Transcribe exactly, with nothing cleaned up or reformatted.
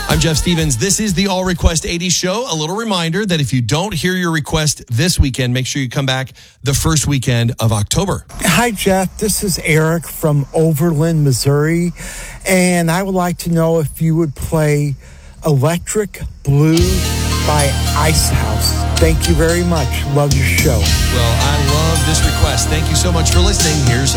I'm Jeff Stevens. This is the All Request eighties show. A little reminder that if you don't hear your request this weekend, make sure you come back the first weekend of October. Hi, Jeff. This is Eric from Overland, Missouri. And I would like to know if you would play Electric Blue by Icehouse. Thank you very much. Love your show. Well, I love this request. Thank you so much for listening. Here's